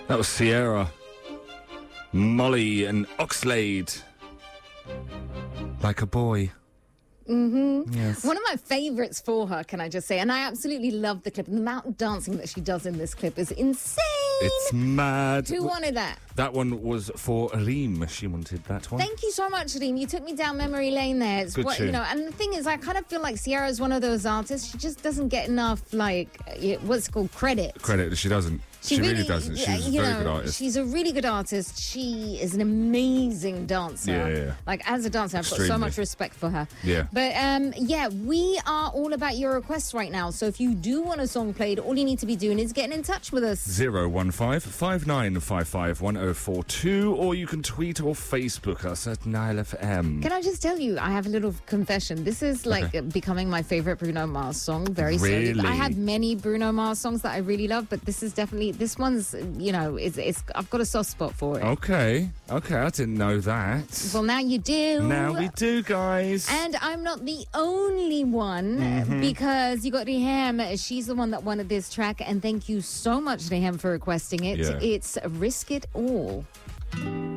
That was Sierra, Molly and Oxlade. Like a boy. Mm-hmm. Yes. One of my favourites for her, can I just say, and I absolutely love the clip. The amount of dancing that she does in this clip is insane. It's mad. Who wanted that? That one was for Reem. She wanted that one. Thank you so much, Reem. You took me down memory lane there. It's Good what, tune. and the thing is, I kind of feel like Sierra is one of those artists. She just doesn't get enough, what's it called, credit. Credit, she doesn't. She really doesn't. She's a very good artist. She's a really good artist. She is an amazing dancer. Yeah. Like, as a dancer, I've got so Extremely. much respect for her. Yeah. But, we are all about your requests right now. So if you do want a song played, all you need to be doing is getting in touch with us. 015-5955-1042, or you can tweet or Facebook us at Nile FM. Can I just tell you, I have a little confession. This is becoming my favorite Bruno Mars song very slowly. Really? I have many Bruno Mars songs that I really love, but this is definitely, this one's, it's I've got a soft spot for it. Okay, I didn't know that. Well, now you do. Now we do, guys. And I'm not the only one, because you got Rihem. She's the one that wanted this track, and thank you so much, Rihem, for requesting it. Yeah. It's Risk It All.